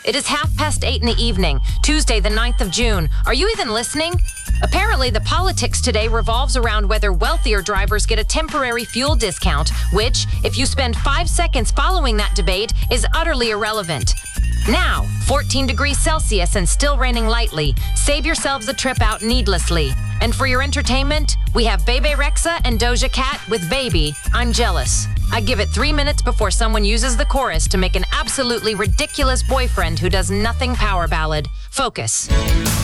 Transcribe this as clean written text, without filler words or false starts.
It is 8:30 in the evening, Tuesday the 9th of June. Are you even listening? Apparently, the politics today revolves around whether wealthier drivers get a temporary fuel discount, which, if you spend 5 seconds following that debate, is utterly irrelevant. Now, 14 degrees Celsius and still raining lightly. Save yourselves a trip out needlessly. And for your entertainment, we have Bebe Rexha and Doja Cat with Baby, I'm Jealous. I give it 3 minutes before someone uses the chorus to make an absolutely ridiculous boyfriend who does nothing power ballad. Focus.